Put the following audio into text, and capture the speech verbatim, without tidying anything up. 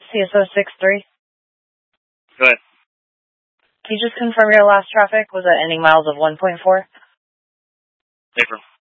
C S O six three. Go ahead. Can you just confirm your last traffic was at ending miles of one point four? April.